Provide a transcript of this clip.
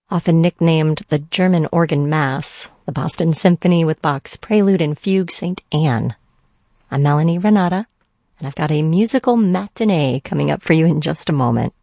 often nicknamed the German organ mass, the Boston Symphony with Bach's Prelude and Fugue St. Anne. I'm Melanie Renata, and I've got a musical matinee coming up for you in just a moment.